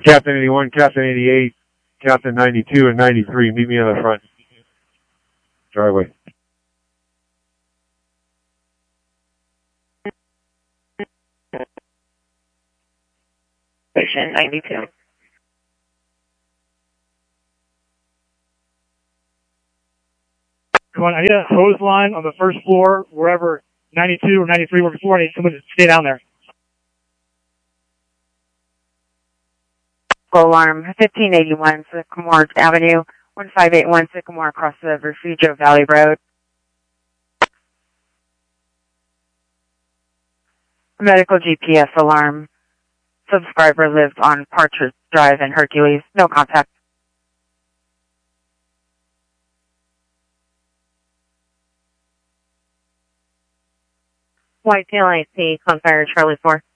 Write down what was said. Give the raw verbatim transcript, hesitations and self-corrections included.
Captain eighty-one, Captain eighty-eight, Captain ninety-two, and ninety-three. Meet me on the front driveway. Station ninety-two. Come on, I need a hose line on the first floor, wherever ninety-two or ninety-three were before. I need someone to stay down there. Alarm fifteen eighty-one Sycamore Avenue, one five eight one Sycamore across the Refugio Valley Road. Medical G P S alarm. Subscriber lives on Partridge Drive in Hercules. No contact. Whitetail I C, Conspire Charlie four.